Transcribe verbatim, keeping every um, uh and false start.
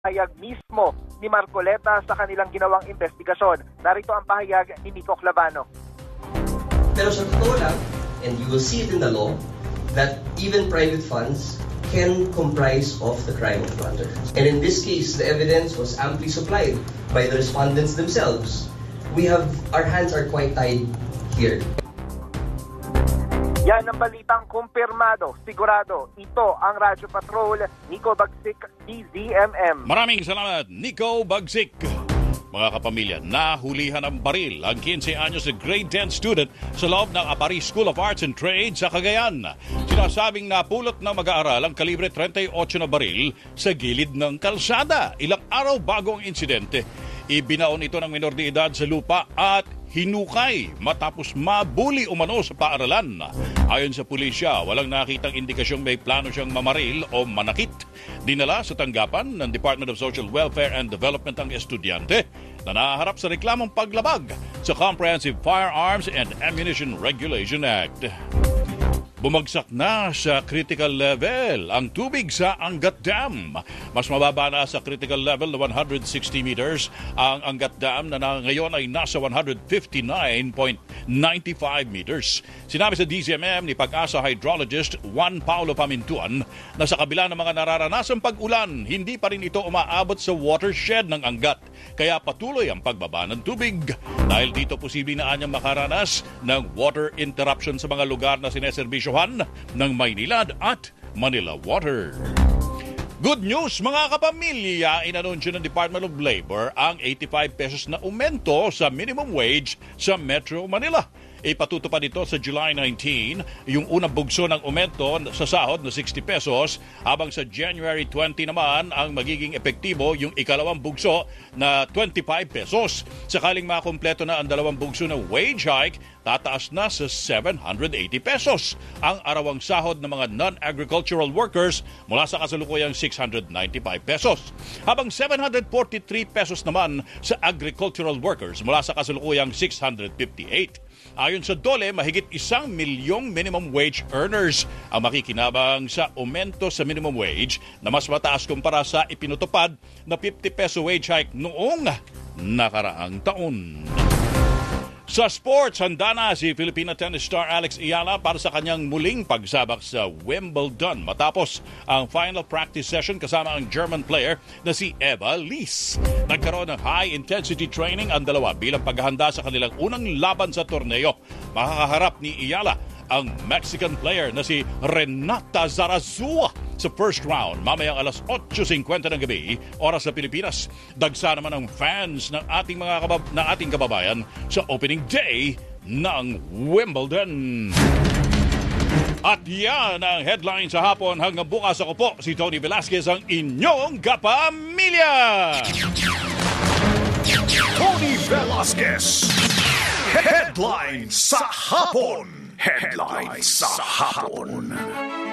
pahayag mismo ni Marcoleta sa kanilang ginawang investigasyon. Narito ang pahayag ni Nico Clavano. Pero sa totoo lang, and you will see it in the law, that even private funds can comprise of the crime of plunder. And in this case, the evidence was amply supplied by the respondents themselves. We have, our hands are quite tied here. Yan ang balitang kumpirmado, sigurado. Ito ang Radyo Patrol, Nico Bagsik, D Z M M. Maraming salamat, Nico Bagsik. Mga kapamilya, nahulihan ng baril ang fifteen anyos na grade ten student sa loob ng Apari School of Arts and Trade sa Cagayan. Sinasabing napulot ng mag-aaral ang kalibre thirty-eight na baril sa gilid ng kalsada. Ilang araw bago ang insidente, ibinaon ito ng minor de edad sa lupa at hinukay matapos mabuli umano sa paaralan. Ayon sa pulisya, walang nakitang indikasyong may plano siyang mamaril o manakit. Dinala sa tanggapan ng Department of Social Welfare and Development ang estudyante na naharap sa reklamong paglabag sa Comprehensive Firearms and Ammunition Regulation Act. Bumagsak na sa critical level ang tubig sa Angat Dam. Mas mababa na sa critical level na one hundred sixty meters ang Angat Dam na ngayon ay nasa one hundred fifty-nine point nine five meters. Sinabi sa D Z M M ni Pag-asa hydrologist Juan Paulo Pamintuan na sa kabila ng mga nararanasang pag-ulan, hindi pa rin ito umaabot sa watershed ng Angat. Kaya patuloy ang pagbaba ng tubig. Dahil dito posible na anyang makaranas ng water interruption sa mga lugar na sineserbisyo ng Maynilad at Manila Water. Good news mga kapamilya, inanunsyo ng Department of Labor ang eighty-five pesos na aumento sa minimum wage sa Metro Manila. Ipatutupad ito sa July nineteenth, yung unang bugso ng aumento sa sahod na sixty pesos, habang sa January twentieth naman ang magiging epektibo yung ikalawang bugso na twenty-five pesos. Sakaling makumpleto na ang dalawang bugso na wage hike, tataas na sa seven hundred eighty pesos ang arawang sahod ng mga non-agricultural workers mula sa kasalukuyang six hundred ninety-five pesos. Habang seven hundred forty-three pesos naman sa agricultural workers mula sa kasalukuyang six hundred fifty-eight. Ayon sa DOLE, mahigit isang milyong minimum wage earners ang makikinabang sa aumento sa minimum wage na mas mataas kumpara sa ipinutupad na fifty peso wage hike noong nakaraang taon. Sa sports, handa na si Filipina tennis star Alex Ayala para sa kanyang muling pagsabak sa Wimbledon matapos ang final practice session kasama ang German player na si Eva Lies. Nagkaroon ng high-intensity training ang dalawa bilang paghahanda sa kanilang unang laban sa torneo. Makakaharap ni Ayala ang Mexican player na si Renata Zarazua sa first round mamayang alas eight fifty ng gabi, oras sa Pilipinas. Dagsa naman ang fans ng ating mga kabab- ng ating kababayan sa opening day ng Wimbledon. At yan ang headline sa hapon. Hanggang bukas, ako po si Tony Velasquez, ang inyong kapamilya. Tony Velasquez, headline sa hapon. Headline sa hapon.